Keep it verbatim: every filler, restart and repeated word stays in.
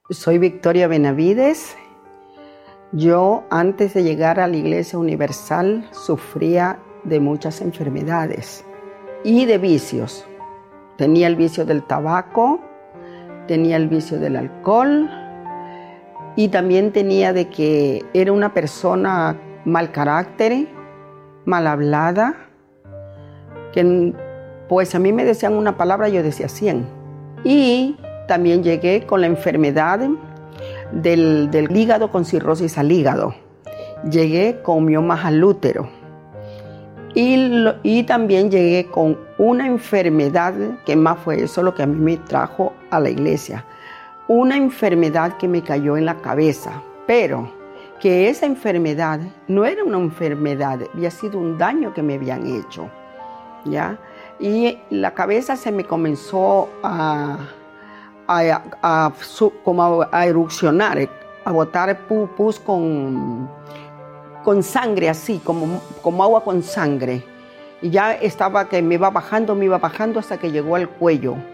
Soy Victoria Benavides. Yo, antes de llegar a la Iglesia Universal, sufría de muchas enfermedades y de vicios. Tenía el vicio del tabaco, tenía el vicio del alcohol y también tenía de que era una persona mal carácter, mal hablada, que pues a mí me decían una palabra, yo decía cien. Y también llegué con la enfermedad del, del hígado, con cirrosis al hígado. Llegué con miomas al útero. Y, lo, y también llegué con una enfermedad, que más fue eso lo que a mí me trajo a la iglesia. Una enfermedad que me cayó en la cabeza, pero que esa enfermedad no era una enfermedad, había sido un daño que me habían hecho, ¿ya? Y la cabeza se me comenzó a, a, a, a, como a, a erupcionar, a botar pus con, con sangre así, como, como agua con sangre. Y ya estaba que me iba bajando, me iba bajando hasta que llegó al cuello.